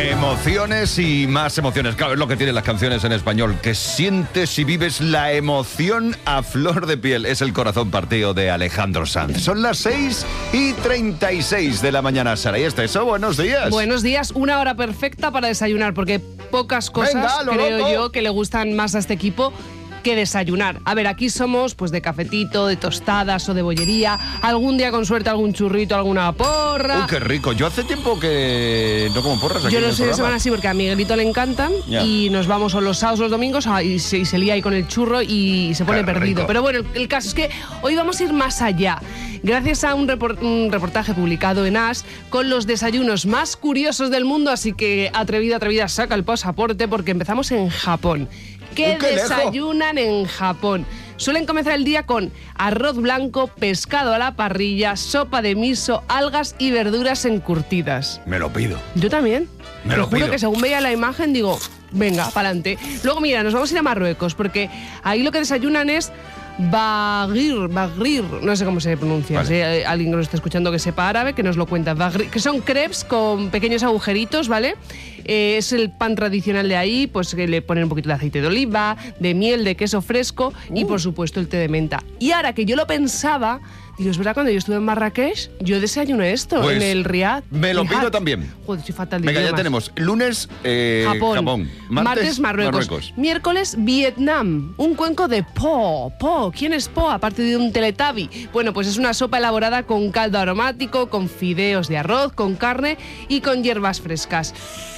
Emociones y más emociones. Claro, es lo que tienen las canciones en español, que sientes y vives la emoción a flor de piel. Es el corazón partido de Alejandro Sanz. Son las 6:36 de la mañana, Sara. Y eso, buenos días. Buenos días, una hora perfecta para desayunar, porque pocas cosas, creo yo, que le gustan más a este equipo que desayunar. A ver, aquí somos pues de cafetito, de tostadas o de bollería, algún día con suerte algún churrito, alguna porra. ¡Qué rico! Yo hace tiempo que no como porras aquí. Yo en los el fines de programa. semana sí, porque a Miguelito le encantan. Ya. Y nos vamos o los sábados o los domingos y se lía ahí con el churro y se pone Qué perdido. rico. Pero bueno, el caso es que hoy vamos a ir más allá. Gracias a un reportaje publicado en As con los desayunos más curiosos del mundo, así que atrevida, saca el pasaporte porque empezamos en Japón. ¿Qué ¡Qué lejos! desayunan en Japón? Suelen comenzar el día con arroz blanco, pescado a la parrilla, sopa de miso, algas y verduras encurtidas. Me lo pido. Yo también. Me Te lo juro pido. que según veía la imagen digo, venga, pa'lante. Luego mira, nos vamos a ir a Marruecos porque ahí lo que desayunan es bagrir, no sé cómo se pronuncia. Vale. Si hay alguien que nos está escuchando que sepa árabe, que nos lo cuenta. Bagrir, que son crepes con pequeños agujeritos, ¿vale? Es el pan tradicional de ahí, pues que le ponen un poquito de aceite de oliva, de miel, de queso fresco y por supuesto el té de menta. Y ahora que yo lo pensaba, digo, es verdad, cuando yo estuve en Marrakech, yo desayuné esto Pues, en el Riad. me lo Riad. pido también. Joder, estoy fatal de Venga, ya idiomas. tenemos lunes Japón. Martes Marruecos. Miércoles Vietnam. Un cuenco de po. ¿Quién es po? Aparte de un teletabi. Bueno, pues es una sopa elaborada con caldo aromático, con fideos de arroz, con carne y con hierbas frescas.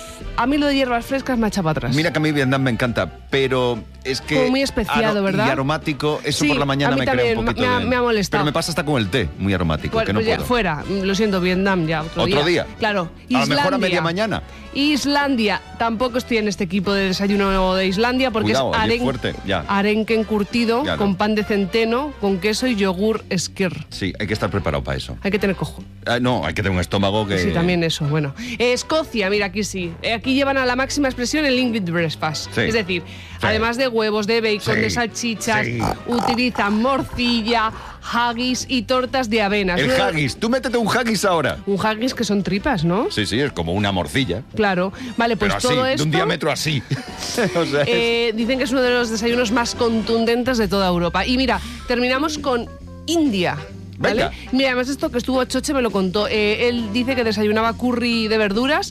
A mí lo de hierbas frescas me ha echado para atrás. Mira que a mí Vietnam me encanta, pero es que... Como muy especiado, ¿verdad? Y aromático, eso Sí, por la mañana a mí me crea también, un poquito me ha- de... me ha molestado. Pero me pasa hasta con el té, muy aromático, Pues, que no pues ya, puedo. fuera, lo siento, Vietnam ya, otro día. Claro, A lo mejor a media mañana. Islandia, tampoco estoy en este equipo de desayuno de Islandia porque Cuidado, es allí es fuerte, ya. arenque encurtido Ya no. con pan de centeno, con queso y yogur skir. Sí, hay que estar preparado para eso. Hay que tener cojo. No, hay que tener un estómago que... Sí, también eso, bueno. Escocia, mira, aquí sí. Aquí llevan a la máxima expresión el liquid breakfast. Sí. Es decir, Sí. además de huevos, de bacon, Sí. de salchichas, Sí. utilizan morcilla, haggis y tortas de avena. El Es una- haggis, tú métete un haggis ahora. Un haggis que son tripas, ¿no? Sí, es como una morcilla. Claro. Vale, pues Pero así, todo de esto... un diámetro así. O sea, dicen que es uno de los desayunos más contundentes de toda Europa. Y mira, terminamos con India. ¿Vale? Venga. Mira, además esto que estuvo Choche me lo contó. Él dice que desayunaba curry de verduras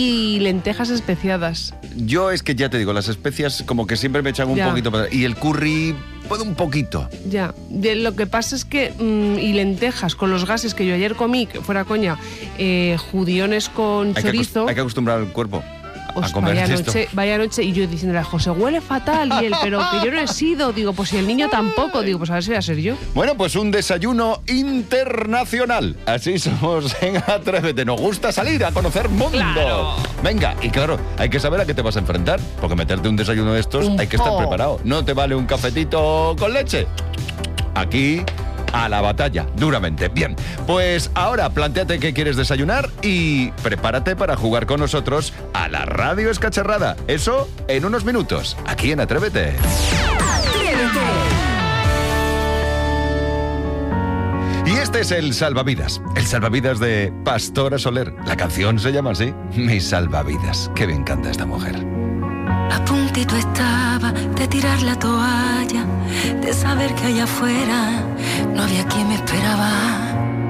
y lentejas especiadas. yo es que ya te digo, las especias como que siempre me echan un Ya. poquito para... Y el curry, puedo un poquito. Ya, lo que pasa es que, y lentejas con los gases que yo ayer comí, que fuera coña, judiones con chorizo. Hay que acostumbrar al cuerpo a Os, comer esto. vaya noche, y yo diciéndole a José, huele fatal, y él, pero que yo no he sido, digo, pues si el niño tampoco, digo, pues a ver si voy a ser yo. Bueno, pues un desayuno internacional. Así somos en Atrévete. Nos gusta salir a conocer mundo. Claro. Venga, y claro, hay que saber a qué te vas a enfrentar. Porque meterte un desayuno de estos Un hay que estar po. preparado. No te vale un cafetito con leche. Aquí... a la batalla, duramente. Bien, pues ahora plantéate qué quieres desayunar y prepárate para jugar con nosotros a la radio escacharrada. Eso en unos minutos, aquí en Atrévete. Y este es el salvavidas de Pastora Soler. La canción se llama así, Mi salvavidas. Que me encanta esta mujer. A puntito estaba de tirar la toalla, de saber que allá afuera no había quien me esperaba.